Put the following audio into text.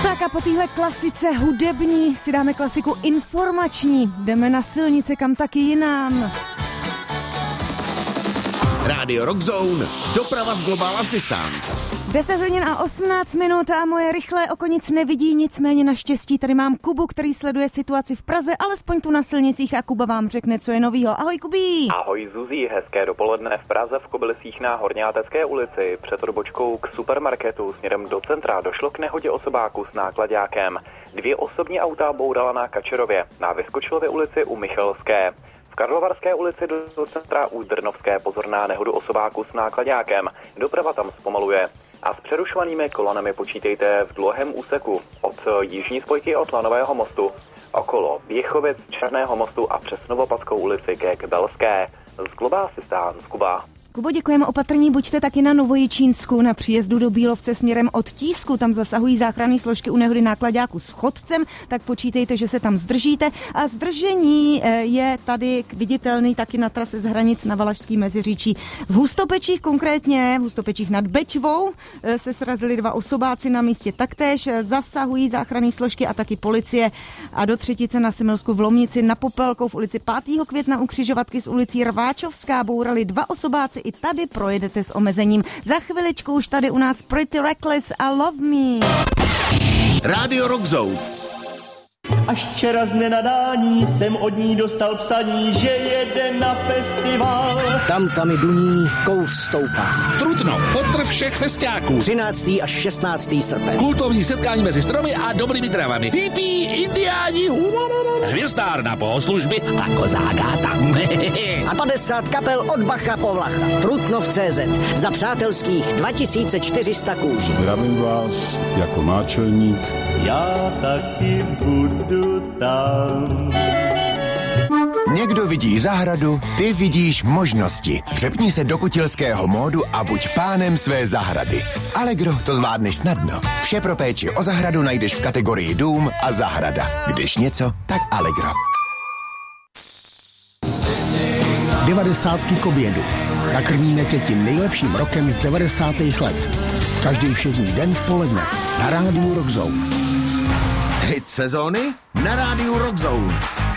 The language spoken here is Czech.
Tak a po téhle klasice hudební si dáme klasiku informační. Jdeme na silnice, kam taky jinam. Rádio Rock Zone, doprava z Global Assistance. 10 hodin a 18 minut a moje rychlé oko nic nevidí, nicméně naštěstí tady mám Kubu, který sleduje situaci v Praze, alespoň tu na silnicích, a Kuba vám řekne, co je novýho. Ahoj, Kubí! Ahoj, Zuzí, hezké dopoledne v Praze v Kobylisích na Horňátecké ulici. Před odbočkou k supermarketu směrem do centra došlo k nehodě osobáku s náklaďákem. 2 osobní auta bourala na Kačerově, na Vyskočilově ulici u Michalské. V Karlovarské ulici do centra u Drnovské pozor na nehodu osobáku s náklaďákem. Doprava tam zpomaluje. A s přerušovanými kolonami počítejte v dlouhém úseku od jižní spojky od Lanového mostu okolo Běchovic, Černého mostu a přes Novopadskou ulici ke Kbelské. Z Global Assistance, Kuba. Kubo, děkujeme, opatrní buďte taky na Novojičínsku, na příjezdu do Bílovce směrem od Tísku, tam zasahují záchranné složky u nehody náklaďáku s chodcem, tak počítejte, že se tam zdržíte. A zdržení je tady viditelný taky na trase z hranic na Valašský Meziříčí. V Hustopečích, konkrétně v Hustopečích nad Bečvou, se srazili 2 osobáci na místě taktéž, zasahují záchranné složky a taky policie. A do Třetice na Semilsku v Lomnici na Popelkou v ulici 5. května u křižovatky s ulicí Rváčovská bourali 2 osobáci. I tady projedete s omezením. Za chviličku už tady u nás Pretty Reckless a Love Me. Rádio Rock Zone. Až včera z nenadání jsem od ní dostal psaní, že jede na festival. Tam i duní, kouř stoupá. Trutnov, Petr všech festiáků. 13. až 16. srpen. Kultovní setkání mezi stromy a dobrými trávami. Tipí, indiáni, hvězdárna bohoslužby a kozágáta. A 50 kapel od Bacha po Vlacha. Trutnov.cz za přátelských 2400 kůží. Zdravím vás jako náčelník. Já taky budu tam. Někdo vidí zahradu, ty vidíš možnosti. Přepni se do kutilského módu a buď pánem své zahrady. S Allegro to zvládneš snadno. Vše pro péči o zahradu najdeš v kategorii dům a zahrada. Když něco, tak Allegro. 90 k obědu. Nakrmíme tě tím nejlepším rokem z 90. let. Každý všední den v poledne na rádiu Rock Zone. Hit sezóny na Rádiu Rock Zone.